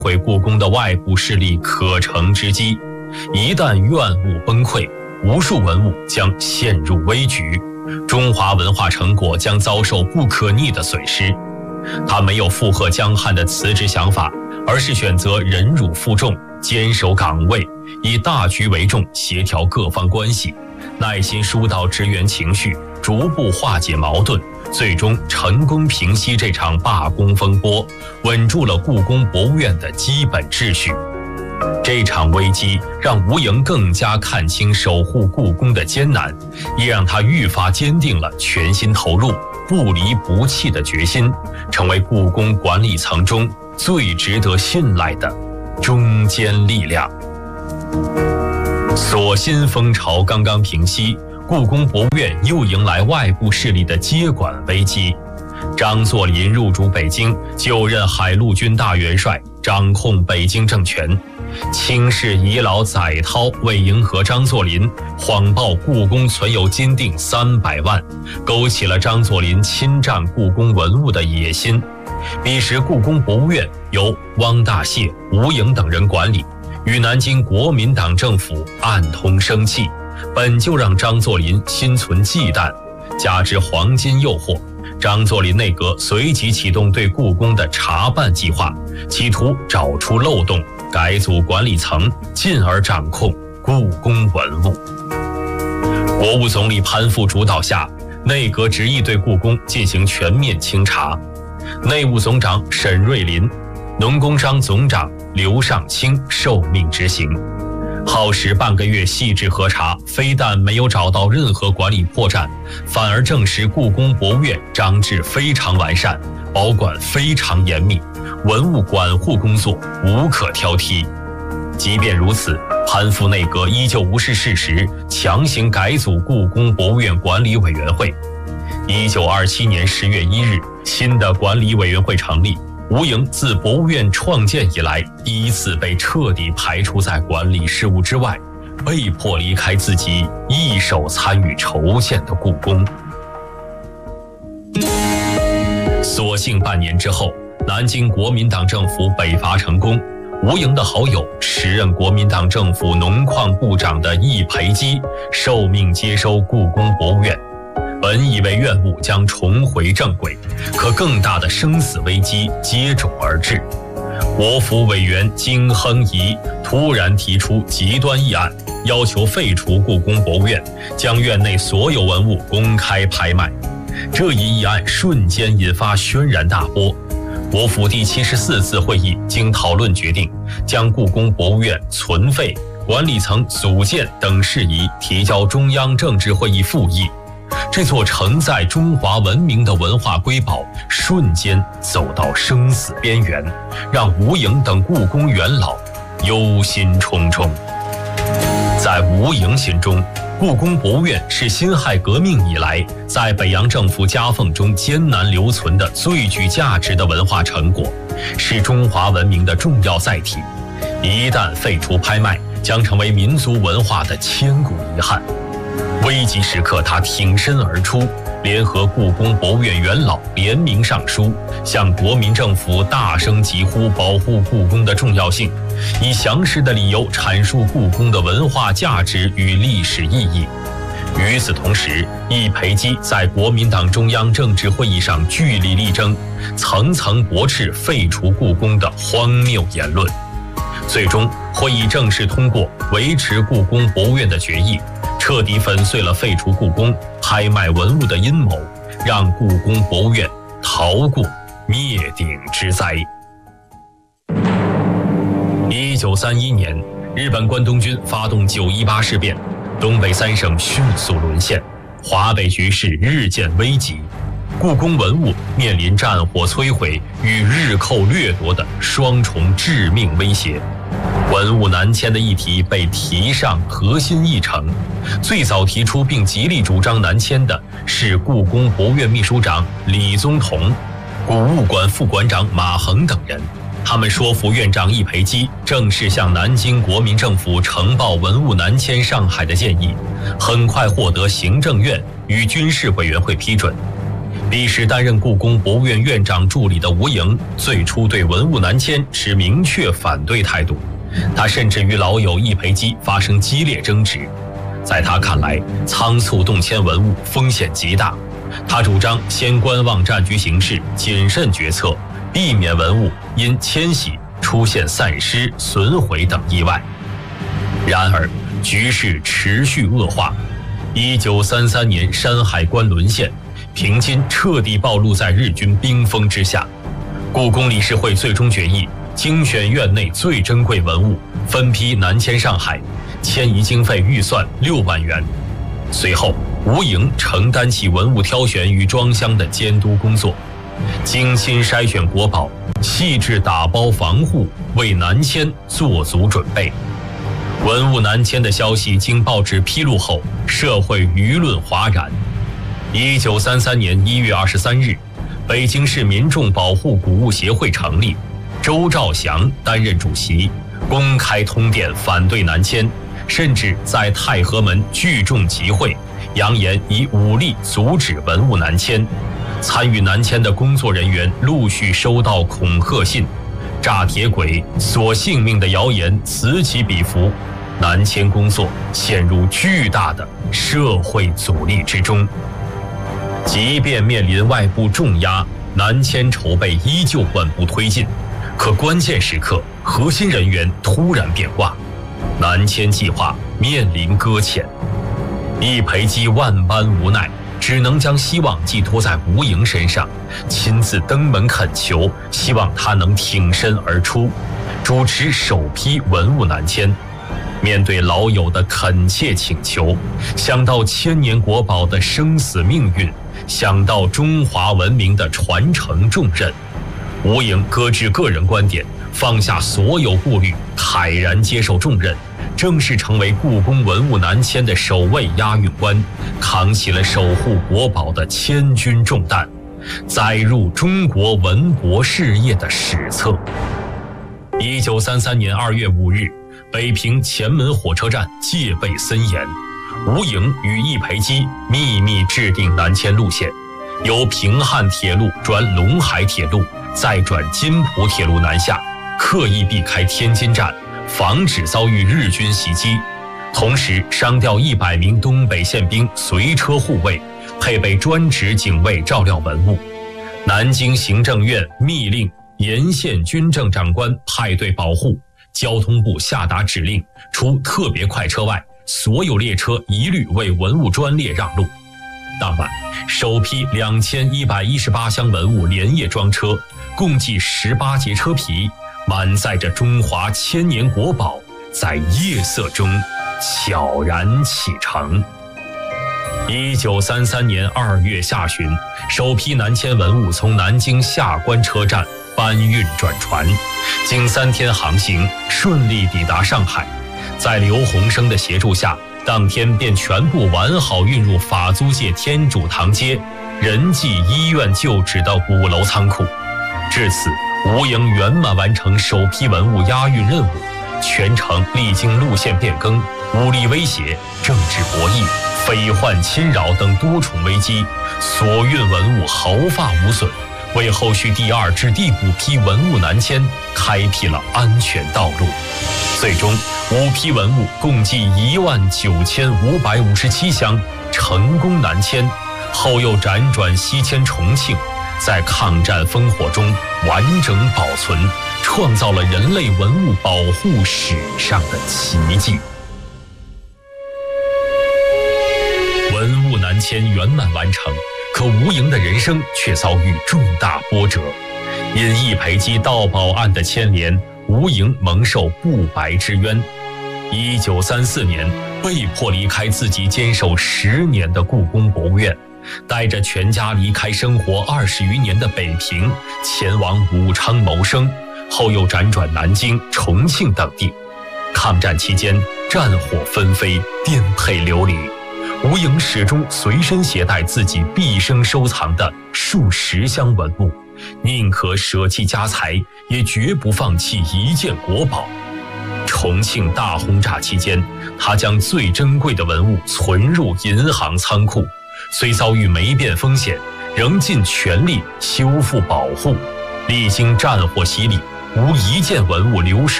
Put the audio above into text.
毁故宫的外部势力可乘之机。一旦院务崩溃，无数文物将陷入危局，中华文化成果将遭受不可逆的损失。他没有附和江汉的辞职想法，而是选择忍辱负重，坚守岗位，以大局为重，协调各方关系，耐心疏导职员情绪，逐步化解矛盾，最终成功平息这场罢工风波，稳住了故宫博物院的基本秩序。这场危机让吴莹更加看清守护故宫的艰难，也让他愈发坚定了全心投入、不离不弃的决心，成为故宫管理层中最值得信赖的中坚力量。所新风潮刚刚平息，故宫博物院又迎来外部势力的接管危机。张作霖入主北京，就任海陆军大元帅，掌控北京政权。清室遗老载涛为迎合张作霖，谎报故宫存有金锭300万，勾起了张作霖侵占故宫文物的野心。彼时故宫博物院由汪大燮、吴莹等人管理，与南京国民党政府暗通生气，本就让张作霖心存忌惮，加之黄金诱惑，张作霖内阁随即启动对故宫的查办计划，企图找出漏洞，改组管理层，进而掌控故宫文物。国务总理潘复主导下，内阁执意对故宫进行全面清查。内务总长沈瑞林、农工商总长刘尚清受命执行。耗时半个月细致核查，非但没有找到任何管理破绽，反而证实故宫博物院章制非常完善，保管非常严密，文物管护工作无可挑剔。即便如此，潘复内阁依旧无视事实，强行改组故宫博物院管理委员会。1927年10月1日，新的管理委员会成立。吴莹自博物院创建以来，第一次被彻底排除在管理事务之外，被迫离开自己一手参与筹建的故宫。所幸半年之后，南京国民党政府北伐成功，吴莹的好友、时任国民党政府农矿部长的易培基受命接收故宫博物院。本以为院务将重回正轨，可更大的生死危机接踵而至。国府委员金亨仪突然提出极端议案，要求废除故宫博物院，将院内所有文物公开拍卖。这一议案瞬间引发轩然大波。国府第74次会议经讨论决定，将故宫博物院存废、管理层组建等事宜提交中央政治会议复议。这座承载中华文明的文化瑰宝瞬间走到生死边缘，让吴莹等故宫元老忧心忡忡。在吴莹心中，故宫博物院是辛亥革命以来在北洋政府夹缝中艰难留存的最具价值的文化成果，是中华文明的重要载体。一旦废除拍卖，将成为民族文化的千古遗憾。危急时刻，他挺身而出，联合故宫博物院元老联名上书，向国民政府大声疾呼保护故宫的重要性，以详实的理由阐述故宫的文化价值与历史意义。与此同时，易培基在国民党中央政治会议上据理力争，层层驳斥废除故宫的荒谬言论。最终，会议正式通过维持故宫博物院的决议，彻底粉碎了废除故宫、拍卖文物的阴谋，让故宫博物院逃过灭顶之灾。1931年，日本关东军发动918事变，东北3省迅速沦陷，华北局势日渐危急，故宫文物面临战火摧毁与日寇掠夺的双重致命威胁。文物南迁的议题被提上核心议程，最早提出并极力主张南迁的是故宫博物院秘书长李宗同、古物馆副馆长马衡等人。他们说服院长易培基正式向南京国民政府呈报文物南迁上海的建议，很快获得行政院与军事委员会批准。 历时担任故宫博物院院长助理的吴莹，最初对文物南迁持明确反对态度，他甚至与老友易培基发生激烈争执。在他看来，仓促动迁文物风险极大，他主张先观望战局形势，谨慎决策，避免文物因迁徙出现散失、损毁等意外。然而，局势持续恶化。1933年，山海关沦陷，平津彻底暴露在日军兵锋之下。故宫理事会最终决议，精选院内最珍贵文物，分批南迁上海，迁移经费预算6万元。随后，吴莹承担起文物挑选与装箱的监督工作，精心筛选国宝，细致打包防护，为南迁做足准备。文物南迁的消息经报纸披露后，社会舆论哗然。1933年1月23日，北京市民众保护古物协会成立，周兆祥担任主席，公开通电反对南迁，甚至在太和门聚众集会，扬言以武力阻止文物南迁。参与南迁的工作人员陆续收到恐吓信，炸铁轨、索性命的谣言此起彼伏，南迁工作陷入巨大的社会阻力之中。即便面临外部重压，南迁筹备依旧稳步推进。可关键时刻，核心人员突然变卦，南迁计划面临搁浅。易培基万般无奈，只能将希望寄托在吴莹身上，亲自登门恳求，希望他能挺身而出，主持首批文物南迁。面对老友的恳切请求，想到千年国宝的生死命运，想到中华文明的传承重任，吴莹搁置个人观点，放下所有顾虑，坦然接受重任，正式成为故宫文物南迁的首位押运官，扛起了守护国宝的千钧重担，载入中国文博事业的史册。1933年2月5日，北平前门火车站戒备森严，吴莹与易培基秘密制定南迁路线，由平汉铁路转陇海铁路，再转津浦铁路南下，刻意避开天津站，防止遭遇日军袭击。同时商调100名东北宪兵随车护卫，配备专职警卫照料文物。南京行政院密令沿线军政长官派队保护，交通部下达指令，除特别快车外，所有列车一律为文物专列让路。当晚，首批2118箱文物连夜装车，共计18节车皮，满载着中华千年国宝，在夜色中悄然启程。1933年2月下旬，首批南迁文物从南京下关车站搬运转船，经3天航行，顺利抵达上海。在刘洪生的协助下，当天便全部完好运入法租界天主堂街仁济医院旧址的5楼仓库。至此，吴莹圆满完成首批文物押运任务，全程历经路线变更、武力威胁、政治博弈、匪患侵扰等多重危机，所运文物毫发无损，为后续第2至第5批文物南迁开辟了安全道路。最终，5批文物共计19557箱成功南迁，后又辗转西迁重庆，在抗战烽火中完整保存，创造了人类文物保护史上的奇迹。文物南迁圆满完成，可吴莹的人生却遭遇重大波折。因易培基盗宝案的牵连，吴莹蒙受不白之冤。1934年，被迫离开自己坚守10年的故宫博物院，带着全家离开生活20余年的北平，前往武昌谋生，后又辗转南京、重庆等地。抗战期间，战火纷飞，颠沛流离，吴莹始终随身携带自己毕生收藏的数十箱文物，宁可舍弃家财，也绝不放弃一件国宝。重庆大轰炸期间，他将最珍贵的文物存入银行仓库，虽遭遇霉变风险， 仍尽全力修复保护。历经战火洗礼，无一件文物流失